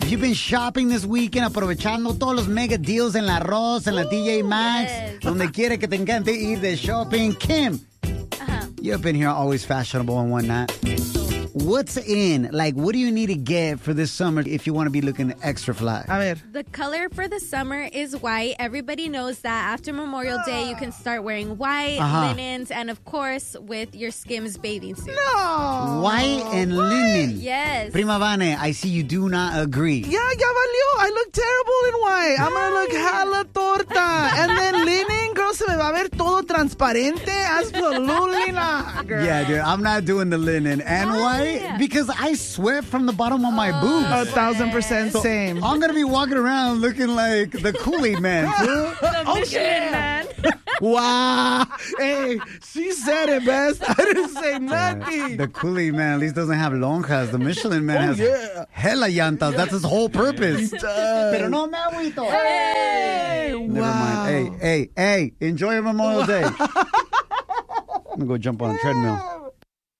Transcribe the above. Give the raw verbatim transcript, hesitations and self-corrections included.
If you've been shopping this weekend, aprovechando todos los mega deals en la Ross, en la D J Maxx, yes. donde quiera que te encante ir de shopping. Kim, Uh-huh. you've been here always fashionable and whatnot. What's in? Like, what do you need to get for this summer if you want to be looking extra fly? A ver. The color for the summer is white. Everybody knows that after Memorial Day, you can start wearing white, Uh-huh. linens, and of course, with your Skims bathing suit. No. White and linen. Yes. Prima Vane, I see you do not agree. Yeah, ya valió. I look terrible in white. I'm gonna look hella torta. And then linen, girl, se me va a ver todo transparente. Absolutely not, girl. Yeah, dude, I'm not doing the linen and white yeah. because I sweat from the bottom of my boobs. A thousand percent same. I'm going to be walking around looking like the Kool-Aid man, too. Oh, yeah. Wow. Hey, she said it best. I didn't say nothing. The Kool-Aid man at least doesn't have lonjas. The Michelin man Oh, has yeah. hella llantas. That's his whole purpose. He does. Pero no me agüito. Hey, Never wow. mind. Hey, hey, hey, enjoy your Memorial Day. I'm going to go jump on a treadmill.